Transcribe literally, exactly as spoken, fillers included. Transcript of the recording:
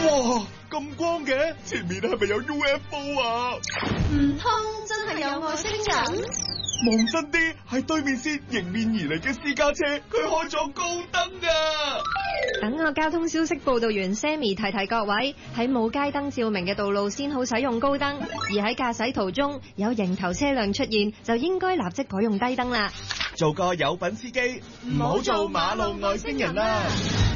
哇，咁光嘅，前面係咪有 U F O 啊？ 唔通真係有外星人？ 望真啲，係對面線迎面而嚟嘅私家車，佢開咗高燈啊！ 等我交通消息報道員 Sammy 提提各位，喺冇街燈照明嘅道路先好使用高燈，而喺駕駛途中有迎頭車輛出現，就應該立即改用低燈啦。 做個有品司機，唔好做馬路外星人啦！